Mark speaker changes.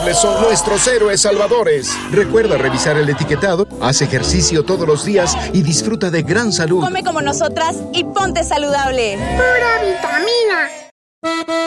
Speaker 1: saludables son nuestros héroes salvadores. Recuerda revisar el etiquetado, haz ejercicio todos los días y disfruta de gran salud.
Speaker 2: Come como nosotras y ponte saludable.
Speaker 3: ¡Pura vitamina!